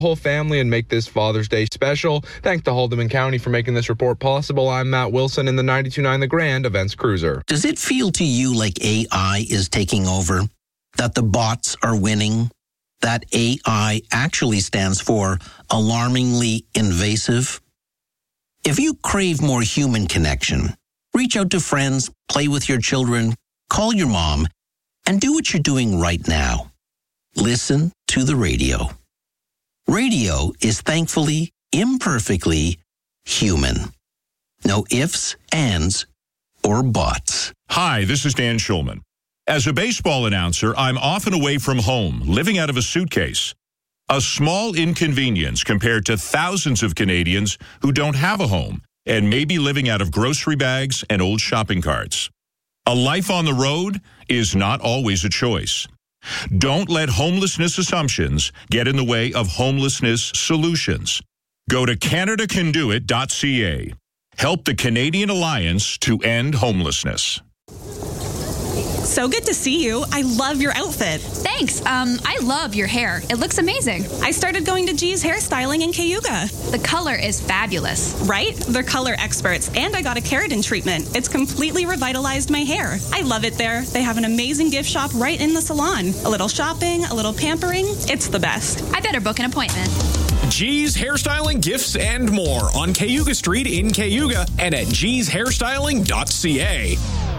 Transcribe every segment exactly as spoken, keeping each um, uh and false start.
whole family and make this Father's Day special. Thanks to Haldeman County for making this report possible. I'm Matt Wilson in the ninety-two point nine The Grand Events Cruiser. Does it feel to you like A I is taking over? That the bots are winning? That A I actually stands for alarmingly invasive? If you crave more human connection, reach out to friends, play with your children, call your mom, and do what you're doing right now. Listen to the radio. Radio is thankfully, imperfectly human. No ifs, ands, or buts. Hi, this is Dan Schulman. As a baseball announcer, I'm often away from home, living out of a suitcase. A small inconvenience compared to thousands of Canadians who don't have a home and may be living out of grocery bags and old shopping carts. A life on the road is not always a choice. Don't let homelessness assumptions get in the way of homelessness solutions. Go to Canada Can Do It dot C A. Help the Canadian Alliance to End Homelessness. So good to see you. I love your outfit. Thanks. Um, I love your hair. It looks amazing. I started going to G's Hairstyling in Cayuga. The color is fabulous. Right? They're color experts, and I got a keratin treatment. It's completely revitalized my hair. I love it there. They have an amazing gift shop right in the salon. A little shopping, a little pampering. It's the best. I better book an appointment. G's Hairstyling, Gifts, and more on Cayuga Street in Cayuga and at G's Hairstyling dot C A.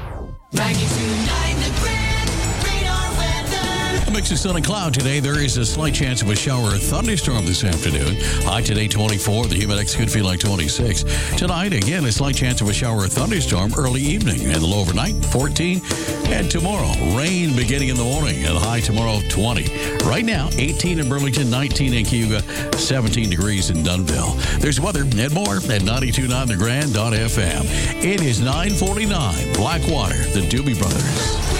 A mix of sun and cloud today. There is a slight chance of a shower or thunderstorm this afternoon. High today, twenty-four. The humidex could feel like twenty-six. Tonight, again, a slight chance of a shower or thunderstorm early evening. And the low overnight, fourteen. And tomorrow, rain beginning in the morning. And the high tomorrow, twenty. Right now, eighteen in Burlington, nineteen in Cayuga, seventeen degrees in Dunnville. There's weather and more at ninety-two point nine the grand dot f m. It is nine forty-nine. Blackwater, the Doobie Brothers.